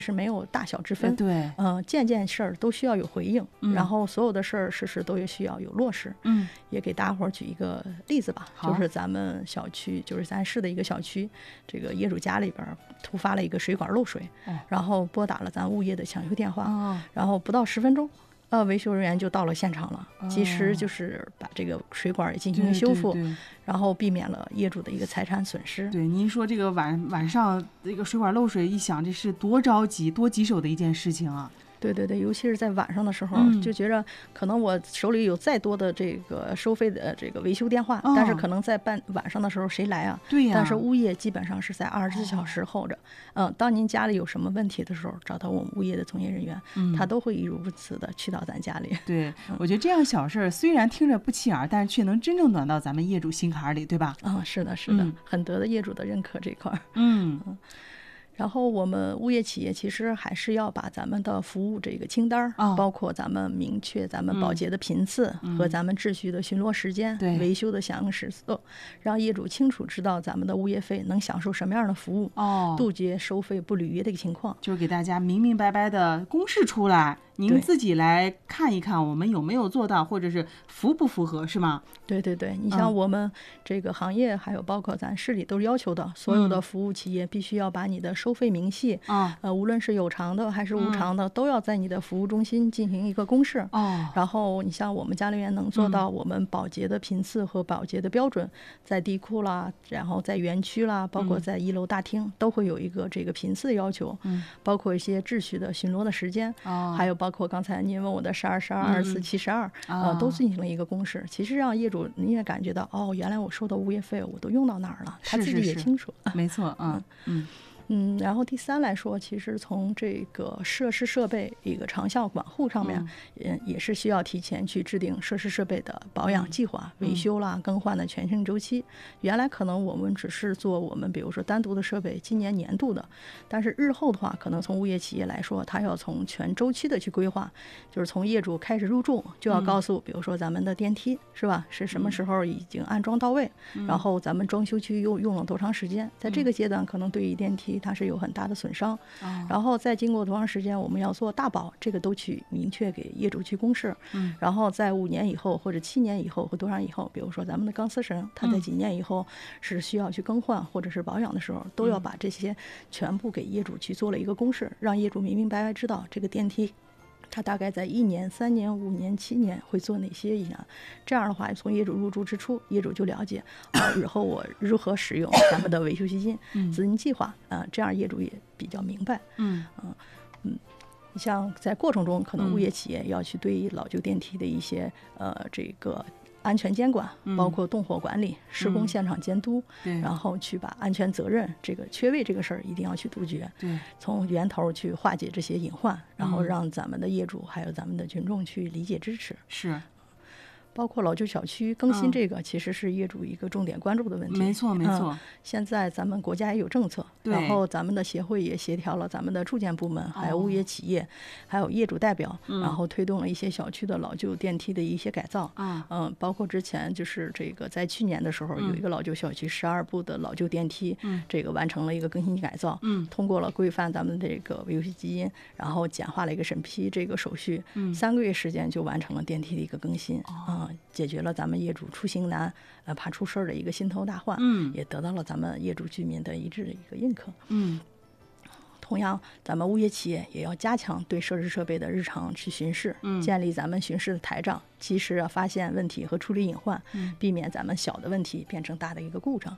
是没有大小之分， 对， 件件事儿都需要有回应，然后所有的事儿事都需要有落实。也给大家伙举一个例子吧，就是咱们小区，就是咱市的一个小区，这个业主家里边突发了一个水管漏水，然后拨打了咱物业的抢修电话，然后不到10分钟。维修人员就到了现场了，及时就是把这个水管也进行修复，然后避免了业主的一个财产损失。 对，您说这个晚上这个水管漏水，一想这是多着急多棘手的一件事情啊。 对对对，尤其是在晚上的时候，就觉着可能我手里有再多的这个收费的这个维修电话，但是可能在晚上的时候谁来啊？ 对呀。 但是物业基本上是在24小时候着。当您家里有什么问题的时候，找到我们物业的从业人员，他都会一如此的去到咱家里。 对，我觉得这样小事儿虽然听着不起眼，但是却能真正暖到咱们业主心坎里，对吧？ 是的，是的，很得业主的认可这块。然后我们物业企业其实还是要把咱们的服务这个清单，包括咱们明确咱们保洁的频次和咱们秩序的巡逻时间、维修的响应时速，让业主清楚知道咱们的物业费能享受什么样的服务，杜绝收费不履约的一个情况。 就是给大家明明白白的公示出来，您自己来看一看我们有没有做到，或者是符不符合，是吗？ 对对对，你像我们这个行业还有包括咱市里都是要求的，所有的服务企业必须要把你的收费明细无论是有偿的还是无偿的，都要在你的服务中心进行一个公示。然后你像我们嘉陵园能做到我们保洁的频次和保洁的标准，在地库啦，然后在园区啦，包括在1楼大厅都会有一个这个频次的要求，包括一些秩序的巡逻的时间，还有包括刚才您问我的12、12、24、72，都进行了一个公示。其实让业主你也感觉到，原来我收的物业费我都用到哪儿了，他自己也清楚。 没错， 然后第3来说，其实从这个设施设备一个长效管护上面，也是需要提前去制定设施设备的保养计划、维修啦、更换的全程周期。原来可能我们只是做我们比如说单独的设备，今年年度的，但是日后的话，可能从物业企业来说，它要从全周期的去规划，就是从业主开始入住就要告诉，比如说咱们的电梯是吧，是什么时候已经安装到位，然后咱们装修区又用了多长时间，在这个阶段可能对于电梯它是有很大的损伤，然后再经过多长时间我们要做大保，这个都去明确给业主去公示，然后在5年以后或者7年以后或多长以后，比如说咱们的钢丝绳，它在几年以后是需要去更换或者是保养的时候，都要把这些全部给业主去做了一个公示，让业主明明白白知道这个电梯它大概在1年、3年、5年、7年会做哪些影响。这样的话，从业主入住之初，业主就了解日后我如何使用咱们的维修基金、资金计划，这样业主也比较明白。你像在过程中，可能物业企业要去对老旧电梯的一些这个安全监管，包括动火管理、施工现场监督，然后去把安全责任这个缺位这个事儿一定要去杜绝，从源头去化解这些隐患，然后让咱们的业主还有咱们的群众去理解支持。 是。 包括老旧小区更新，这个其实是业主一个重点关注的问题。 没错没错。 现在咱们国家也有政策，然后咱们的协会也协调了咱们的住建部门，还有物业企业，还有业主代表，然后推动了一些小区的老旧电梯的一些改造。包括之前就是这个在去年的时候，有一个老旧小区12部的老旧电梯，这个完成了一个更新改造，通过了规范咱们这个维修基金，然后简化了一个审批这个手续，3个月时间就完成了电梯的一个更新。解决了咱们业主出行难、怕出事儿的一个心头大患，也得到了咱们业主居民的一致的一个认可。同样，咱们物业企业也要加强对设施设备的日常去巡视，建立咱们巡视的台账，及时发现问题和处理隐患，避免咱们小的问题变成大的一个故障。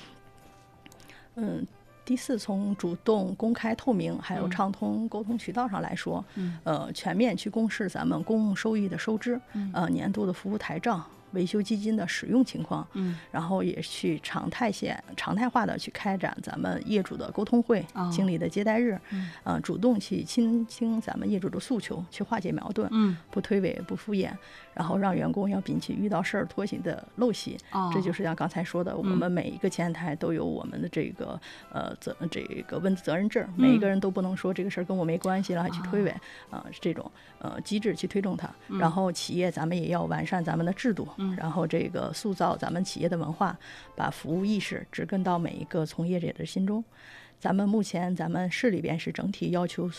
第4，从主动、公开、透明，还有畅通沟通渠道上来说，全面去公示咱们公共收益的收支，年度的服务台账、维修基金的使用情况，然后也去常态化的去开展咱们业主的沟通会、经理的接待日，主动去倾听咱们业主的诉求，去化解矛盾，不推诿不敷衍，然后让员工要摒弃遇到事儿拖行的陋习。这就是像刚才说的，我们每一个前台都有我们的这个问责任制，每一个人都不能说这个事儿跟我没关系了还去推诿，这种机制去推动它。然后企业咱们也要完善咱们的制度，然后这个塑造咱们企业的文化，把服务意识植根到每一个从业者的心中。 咱们目前市里边是整体要求